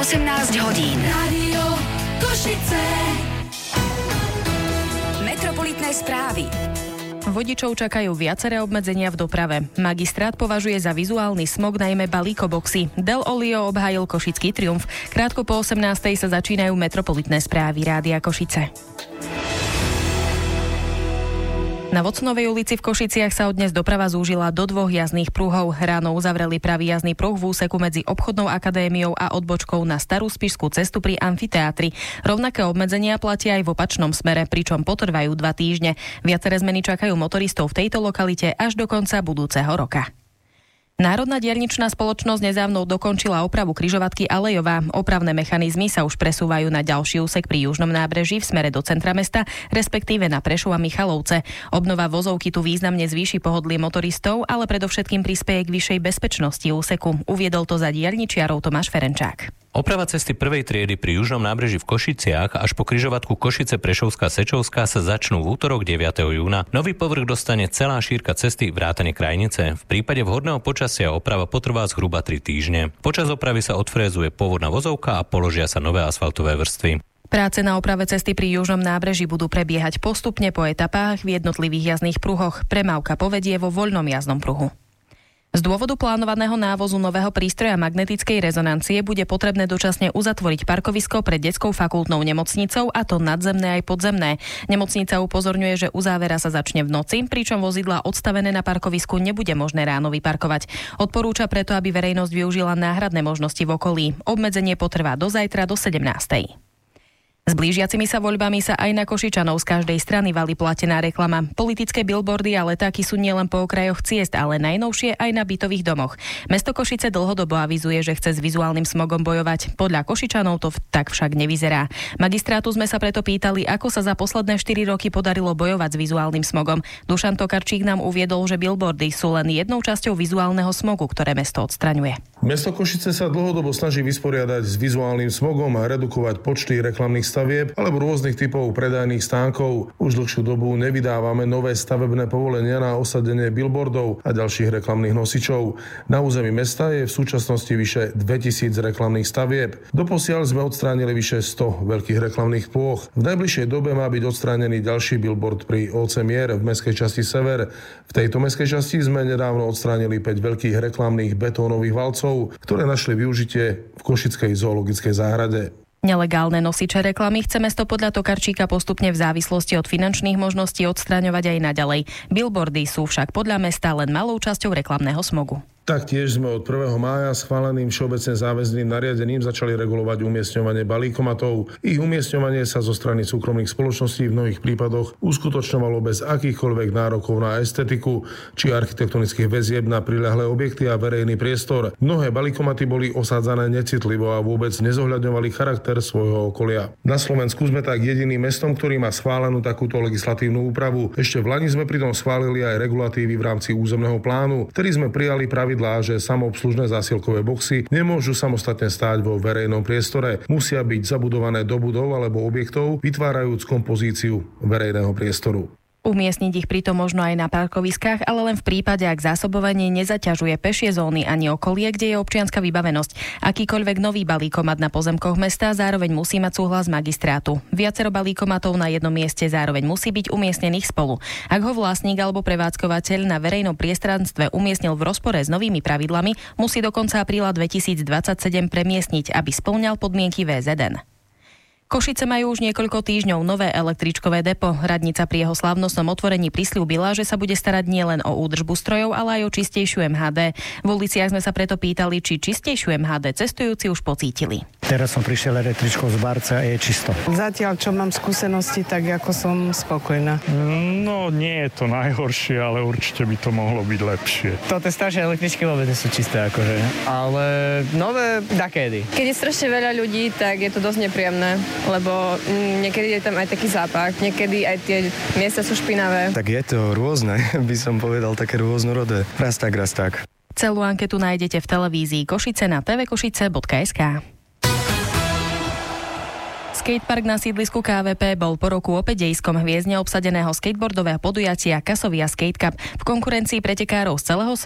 18 hodín. Rádio Košice. Metropolitné správy. Vodičov čakajú viaceré obmedzenia v doprave. Magistrát považuje za vizuálny smog najmä balíkoboxy. Del Olio obhájil košický triumf. Krátko po 18:00 sa začínajú metropolitné správy Rádia Košice. Na Vocnovej ulici v Košiciach sa od dnes doprava zúžila do 2 jazdných pruhov. Ráno uzavreli pravý jazdný pruh v úseku medzi obchodnou akadémiou a odbočkou na Starú Spišskú cestu pri amfiteátri. Rovnaké obmedzenia platia aj v opačnom smere, pričom potrvajú 2 týždne. Viaceré zmeny čakajú motoristov v tejto lokalite až do konca budúceho roka. Národná diaľničná spoločnosť nedávno dokončila opravu križovatky Alejová. Opravné mechanizmy sa už presúvajú na ďalší úsek pri južnom nábreží v smere do centra mesta, respektíve na Prešov a Michalovce. Obnova vozovky tu významne zvýši pohodlie motoristov, ale predovšetkým prispeje k vyššej bezpečnosti úseku. Uviedol to za diaľničiarov Tomáš Ferenčák. Oprava cesty prvej triedy pri južnom nábreží v Košiciach až po križovatku Košice-Prešovská-Sečovská sa začnú v útorok 9. júna. Nový povrch dostane celá šírka cesty vrátane krajnice. V prípade vhodného počasia oprava potrvá zhruba 3 týždne. Počas opravy sa odfrézuje pôvodná vozovka a položia sa nové asfaltové vrstvy. Práce na oprave cesty pri južnom nábreží budú prebiehať postupne po etapách v jednotlivých jazdných pruhoch. Premávka povedie vo voľnom jazdnom pruhu. Z dôvodu plánovaného návozu nového prístroja magnetickej rezonancie bude potrebné dočasne uzatvoriť parkovisko pred detskou fakultnou nemocnicou, a to nadzemné aj podzemné. Nemocnica upozorňuje, že uzávera sa začne v noci, pričom vozidlá odstavené na parkovisku nebude možné ráno vyparkovať. Odporúča preto, aby verejnosť využila náhradné možnosti v okolí. Obmedzenie potrvá do zajtra do 17:00. S blížiacimi sa voľbami sa aj na Košičanov z každej strany valí platená reklama. Politické billboardy a letáky sú nielen po okrajoch ciest, ale najnovšie aj na bytových domoch. Mesto Košice dlhodobo avizuje, že chce s vizuálnym smogom bojovať. Podľa Košičanov to tak však nevyzerá. Magistrátu sme sa preto pýtali, ako sa za posledné 4 roky podarilo bojovať s vizuálnym smogom. Dušan Tokarčík nám uviedol, že billboardy sú len jednou časťou vizuálneho smogu, ktoré mesto odstraňuje. Mesto Košice sa dlhodobo snaží vysporiadať s vizuálnym smogom a redukovať počty reklamných stavieb alebo rôznych typov predajných stánkov. Už dlhšiu dobu nevydávame nové stavebné povolenia na osadenie billboardov a ďalších reklamných nosičov. Na území mesta je v súčasnosti vyše 2000 reklamných stavieb. Doposiaľ sme odstránili vyše 100 veľkých reklamných plôch. V najbližšej dobe má byť odstránený ďalší billboard pri OC Mier v mestskej časti Sever. V tejto mestskej časti sme nedávno odstránili 5 veľkých reklamných betónových valcov, ktoré našli využitie v Košickej zoologickej záhrade. Nelegálne nosiče reklamy chce mesto podľa Tokarčíka postupne v závislosti od finančných možností odstraňovať aj naďalej. Billboardy sú však podľa mesta len malou časťou reklamného smogu. Taktiež sme od 1. mája schváleným všeobecne záväzným nariadením začali regulovať umiestňovanie balíkomatov. Ich umiestňovanie sa zo strany súkromných spoločností v mnohých prípadoch uskutočňovalo bez akýchkoľvek nárokov na estetiku či architektonických väzieb na priľahlé objekty a verejný priestor. Mnohé balíkomaty boli osádzané necitlivo a vôbec nezohľadňovali charakter svojho okolia. Na Slovensku sme tak jediným mestom, ktorý má schválenú takúto legislatívnu úpravu. Ešte v lani sme pritom schválili aj regulatívy v rámci územného plánu, ktorý sme prijali že samoobslužné zásielkové boxy nemôžu samostatne stáť vo verejnom priestore. Musia byť zabudované do budov alebo objektov, vytvárajúc kompozíciu verejného priestoru. Umiestniť ich pritom možno aj na parkoviskách, ale len v prípade, ak zásobovanie nezaťažuje pešie zóny ani okolie, kde je občianska vybavenosť. Akýkoľvek nový balíkomat na pozemkoch mesta zároveň musí mať súhlas magistrátu. Viacero balíkomatov na jednom mieste zároveň musí byť umiestnených spolu. Ak ho vlastník alebo prevádzkovateľ na verejnom priestranstve umiestnil v rozpore s novými pravidlami, musí do konca apríla 2027 premiestniť, aby spĺňal podmienky VZN. Košice majú už niekoľko týždňov nové električkové depo. Radnica pri jeho slávnostnom otvorení prisľúbila, že sa bude starať nielen o údržbu strojov, ale aj o čistejšiu MHD. V uliciach sme sa preto pýtali, či čistejšiu MHD cestujúci už pocítili. Teraz som prišiel električkou z Barca a je čisto. Zatiaľ, čo mám skúsenosti, tak ako som spokojná. No, nie je to najhoršie, ale určite by to mohlo byť lepšie. Toto staršie električky vôbec sú čisté, akože. Ale nové dakedy. Keď je strašne veľa ľudí, tak je to dosť nepríjemné. Lebo niekedy je tam aj taký zápach, niekedy aj tie miesta sú špinavé. Tak je to rôzne, by som povedal, také rôznorodé. Raz tak. Celú anketu nájdete v televízii Košice na tvkošice.sk. Skatepark na sídlisku KVP bol po roku opäť dejskom hviezdne obsadeného skateboardového podujatia Kasovia Skate Cup. V konkurencii pretekárov z celého